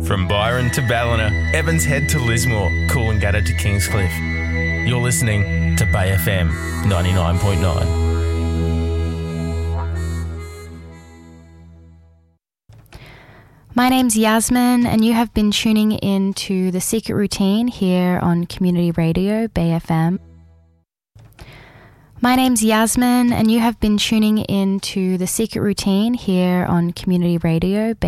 From Byron to Ballina, Evans Head to Lismore, Coolangatta to Kingscliff. You're listening to Bay FM 99.9. My name's Yasmin, and you have been tuning in to The Secret Routine here on Community Radio, Bay FM. My name's Yasmin, and you have been tuning in to The Secret Routine here on Community Radio, Bay